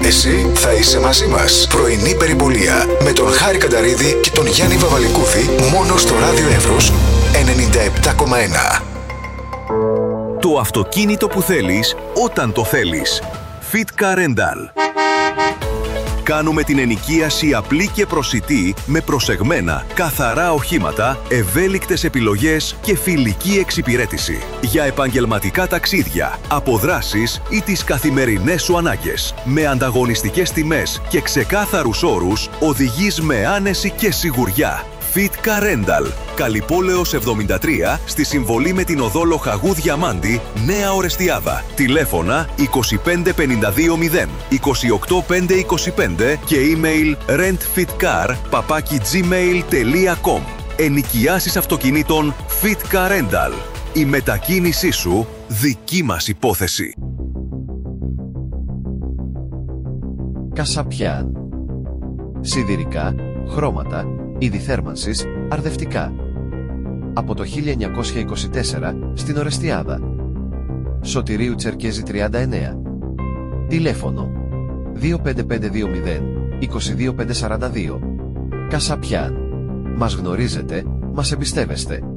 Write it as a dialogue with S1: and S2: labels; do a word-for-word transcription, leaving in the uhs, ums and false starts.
S1: Εσύ θα είσαι μαζί μας. Πρωινή περιπολία με τον Χάρη Κανταρίδη και τον Γιάννη Βαβαλικούδη, μόνο στο ράδιο Εύρος ενενήντα επτά κόμμα ένα.
S2: Το αυτοκίνητο που θέλεις όταν το θέλεις. Fitka Rental. Κάνουμε την ενοικίαση απλή και προσιτή με προσεγμένα, καθαρά οχήματα, ευέλικτες επιλογές και φιλική εξυπηρέτηση. Για επαγγελματικά ταξίδια, αποδράσεις ή τις καθημερινές σου ανάγκες. Με ανταγωνιστικές τιμές και ξεκάθαρους όρους, οδηγείς με άνεση και σιγουριά. Fitka Rental. Καλυπόλεως εβδομήντα τρία, στη συμβολή με την οδό Λοχαγού Διαμάντη, Νέα Ορεστιάδα. Τηλέφωνα είκοσι πέντε πενήντα δύο μηδέν, είκοσι οκτώ πέντε είκοσι πέντε και email rentfitcar παπάκι gmail τελεία com. Ενοικιάσεις αυτοκινήτων Fitka Rental. Η μετακίνησή σου δική μας υπόθεση.
S3: Κασαπιάν. Σιδηρικά, χρώματα, είδη θέρμανσης, αρδευτικά. Από το χίλια εννιακόσια είκοσι τέσσερα στην Ορεστιάδα. Σωτηρίου Τσερκέζη τριάντα εννέα. Τηλέφωνο δύο πέντε πέντε δύο μηδέν, είκοσι δύο πεντακόσια σαράντα δύο. Κασαπιάν. Μας γνωρίζετε, μας εμπιστεύεστε.